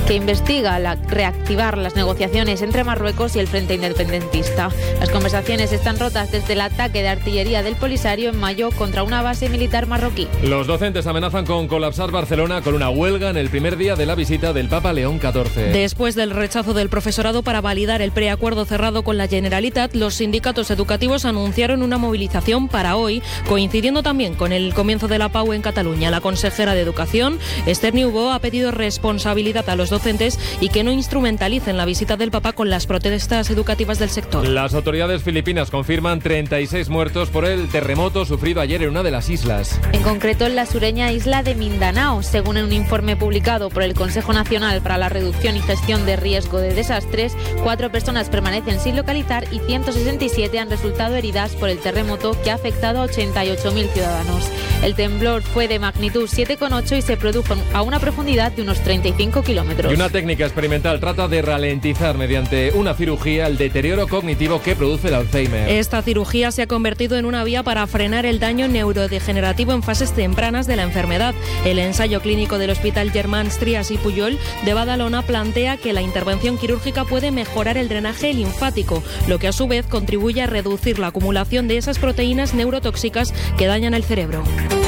que investiga reactivar las negociaciones entre Marruecos y el Frente Independentista. Las conversaciones están rotas desde el ataque de artillería del Polisario en mayo contra una base militar marroquí. Los docentes amenazan con colapsar Barcelona con una huelga en el primer día de la visita del Papa León XIV. Después del rechazo del profesorado para validar el preacuerdo cerrado con la Generalitat, los sindicatos educativos anunciaron una movilización para hoy, coincidiendo también con el comienzo de la PAU en Cataluña. La consejera de Educación, Esther Niubó, ha pedido responsabilidad a los docentes y que no instrumentalicen la visita del Papa con las protestas educativas del sector. Las autoridades filipinas confirman 36 muertos por el terremoto sufrido ayer en una de las islas. En concreto en la sureña isla de Mindanao, según un informe publicado por el Consejo Nacional para la Reducción y Gestión de Riesgo de Desastres, 4 personas permanecen sin localizar y 167 han resultado heridas por el terremoto que ha afectado a 88.000 ciudadanos. El temblor fue de magnitud 7,8 y se produjo a una profundidad de unos 35 kilómetros. Y una técnica experimental trata de ralentizar mediante una cirugía el deterioro cognitivo que produce el Alzheimer. Esta cirugía se ha convertido en una vía para frenar el daño neurodegenerativo en fases tempranas de la enfermedad. El ensayo clínico del Hospital Germans Trias y Pujol de Badalona plantea que la intervención quirúrgica puede mejorar el drenaje linfático, lo que a su vez contribuye a reducir la acumulación de esas proteínas neurotóxicas que dañan el cerebro.